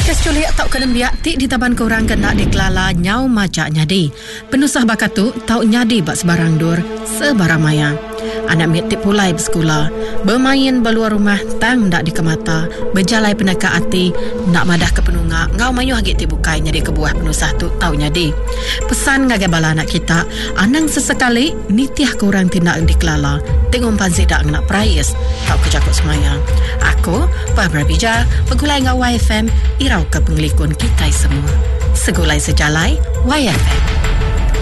Kes culik tau kena biak ti di taban korang kena dikelala nyau majak nyadi. Penusah bakatu tau nyadi bak sebarang dur sebarang maya. Anak mit tip pulai bersekolah, bermain beluar rumah tang ndak dikemata, berjalai penaka hati, nak madah ke penunga, ngau mayuh agak tibukai nyadi kebuah penusah tu tau nyadi. Pesan ngagai bala anak kita, anang sesekali nitiah korang tindak dikelala, tengok pansi dak nak prayes, tau kejakut semayang. Aku, Barbara Bija, pegulai ngau YFM, irau ke penglikun kita semua. Segulai sejalai, YFM.